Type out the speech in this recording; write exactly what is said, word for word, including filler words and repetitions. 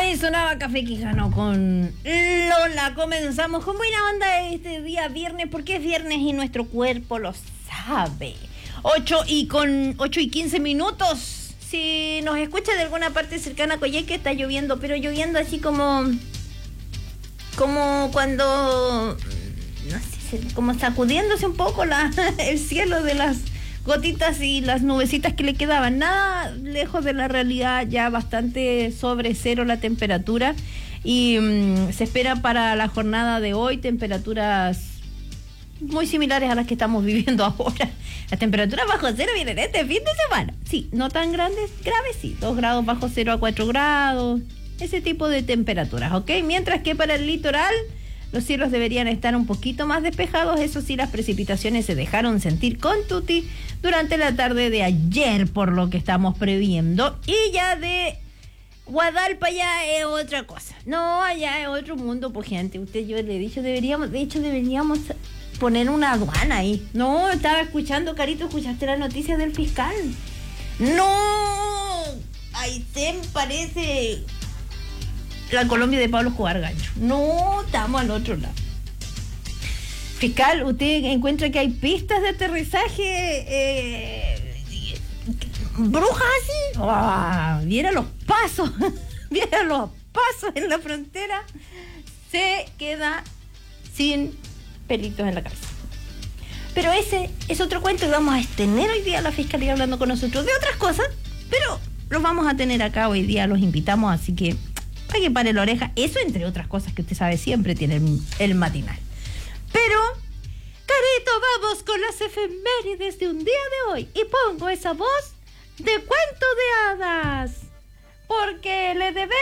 Ahí sonaba Café Quijano con Lola. Comenzamos con buena onda este día viernes, porque es viernes y nuestro cuerpo lo sabe. Ocho y con ocho y quince minutos. Si nos escucha de alguna parte cercana a Coyhaique, está lloviendo, pero lloviendo así como como cuando no sé, como sacudiéndose un poco la, el cielo de las gotitas y las nubecitas que le quedaban. Nada lejos de la realidad, ya bastante sobre cero la temperatura. Y mmm, se espera para la jornada de hoy temperaturas muy similares a las que estamos viviendo ahora. Las temperaturas bajo cero vienen este fin de semana. Sí, no tan grandes, graves, sí. dos grados bajo cero a cuatro grados. Ese tipo de temperaturas, ¿ok? Mientras que para el litoral los cielos deberían estar un poquito más despejados. Eso sí, las precipitaciones se dejaron sentir con tutti durante la tarde de ayer, por lo que estamos previendo. Y ya de Guadalpa ya es otra cosa. No, allá es otro mundo, pues gente. Usted, yo le he dicho, deberíamos, de hecho deberíamos poner una aduana ahí. No, estaba escuchando, Carito, ¿escuchaste las noticias del fiscal? No, Aysén parece la Colombia de Pablo Escobar Gancho. No, estamos al otro lado. Fiscal, ¿usted encuentra que hay pistas de aterrizaje eh, brujas así? Oh, viera los pasos, viera los pasos en la frontera. Se queda sin pelitos en la cabeza. Pero ese es otro cuento, y vamos a tener hoy día a la fiscalía hablando con nosotros de otras cosas, pero los vamos a tener acá hoy día, los invitamos, así que para que pare la oreja. Eso entre otras cosas que usted sabe siempre tiene el, el matinal. Pero, Carito, vamos con las efemérides de un día de hoy. Y pongo esa voz de cuento de hadas, porque le debemos